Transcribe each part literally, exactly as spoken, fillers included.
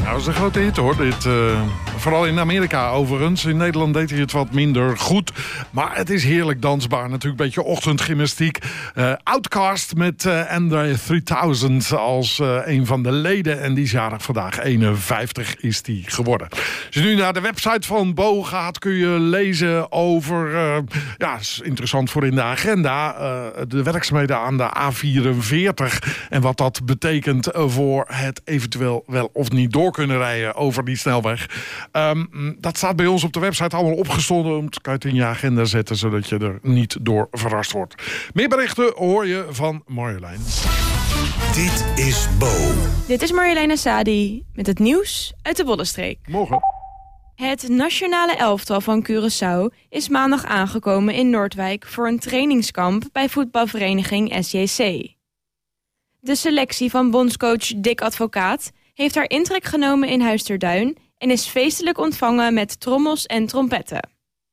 Nou, dat is een grote hit hoor. Dit, uh, vooral in Amerika overigens. In Nederland deed hij het wat minder goed. Maar het is heerlijk dansbaar. Natuurlijk een beetje ochtendgymnastiek. Uh, Outcast met uh, Andre driehonderd als uh, een van de leden. En die is jarig vandaag. eenenvijftig is die geworden. Als je nu naar de website van Bo gaat, kun je lezen over... Uh, ja, is interessant voor in de agenda. Uh, de werkzaamheden aan de A vierenveertig. En wat dat betekent voor het eventueel wel of niet door kunnen rijden over die snelweg. Um, dat staat bij ons op de website allemaal opgestonden. Dat kan je het in je agenda zetten, zodat je er niet door verrast wordt. Meer berichten hoor je van Marjolein. Dit is Bo. Dit is Marjolein Assadi met het nieuws uit de Bollenstreek. Morgen. Het nationale elftal van Curaçao is maandag aangekomen in Noordwijk voor een trainingskamp bij voetbalvereniging S J C. De selectie van bondscoach Dick Advocaat heeft haar intrek genomen in Huis ter Duin en is feestelijk ontvangen met trommels en trompetten.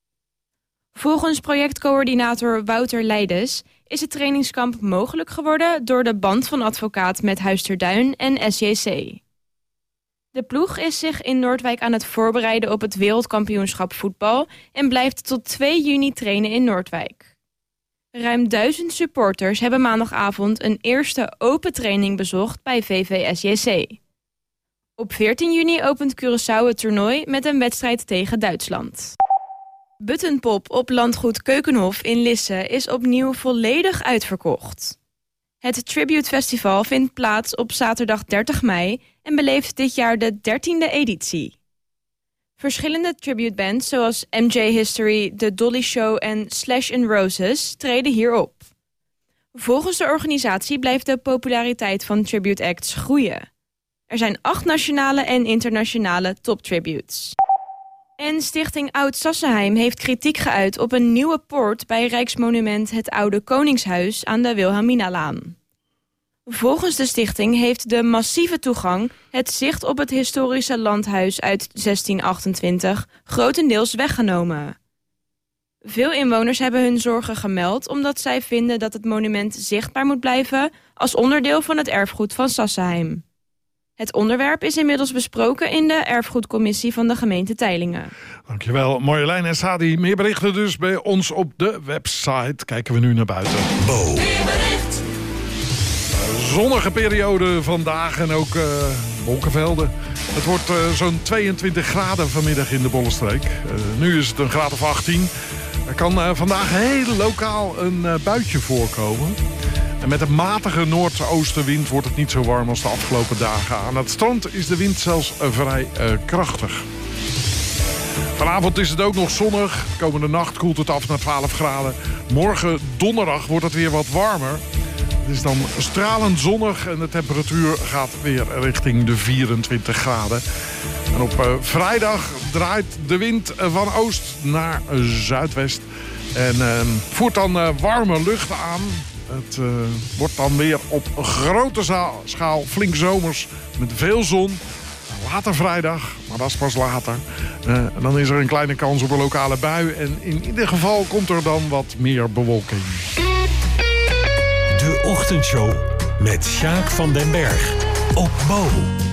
Volgens projectcoördinator Wouter Leijdes is het trainingskamp mogelijk geworden door de band van Advocaat met Huis ter Duin en S J C. De ploeg is zich in Noordwijk aan het voorbereiden op het wereldkampioenschap voetbal en blijft tot twee juni trainen in Noordwijk. Ruim duizend supporters hebben maandagavond een eerste open training bezocht bij V V S J C. Op veertien juni opent Curaçao het toernooi met een wedstrijd tegen Duitsland. Buttonpop op landgoed Keukenhof in Lisse is opnieuw volledig uitverkocht. Het Tribute Festival vindt plaats op zaterdag dertig mei en beleeft dit jaar de dertiende editie. Verschillende tributebands zoals M J History, The Dolly Show en Slash and Roses treden hier op. Volgens de organisatie blijft de populariteit van tribute acts groeien. Er zijn acht nationale en internationale toptributes. En Stichting Oud-Sassenheim heeft kritiek geuit op een nieuwe poort bij Rijksmonument Het Oude Koningshuis aan de Wilhelminalaan. Volgens de stichting heeft de massieve toegang het zicht op het historische landhuis uit zestien achtentwintig grotendeels weggenomen. Veel inwoners hebben hun zorgen gemeld omdat zij vinden dat het monument zichtbaar moet blijven als onderdeel van het erfgoed van Sassenheim. Het onderwerp is inmiddels besproken in de erfgoedcommissie van de gemeente Teylingen. Dankjewel Marjolein Assadi. Meer berichten dus bij ons op de website. Kijken we nu naar buiten. Bo. Zonnige periode vandaag en ook uh, wolkenvelden. Het wordt uh, zo'n tweeëntwintig graden vanmiddag in de Bollenstreek. Uh, nu is het een graad of achttien. Er kan uh, vandaag heel lokaal een uh, buitje voorkomen. En met een matige noordoostenwind wordt het niet zo warm als de afgelopen dagen. Aan het strand is de wind zelfs uh, vrij uh, krachtig. Vanavond is het ook nog zonnig. Komende nacht koelt het af naar twaalf graden. Morgen donderdag wordt het weer wat warmer. Het is dan stralend zonnig en de temperatuur gaat weer richting de vierentwintig graden. En op uh, vrijdag draait de wind van oost naar zuidwest. En uh, voert dan uh, warme lucht aan. Het uh, wordt dan weer op grote schaal flink zomers met veel zon. Later vrijdag, maar dat is pas later. Uh, en dan is er een kleine kans op een lokale bui. En in ieder geval komt er dan wat meer bewolking. De Ochtendshow met Sjaak van den Berg op Bo.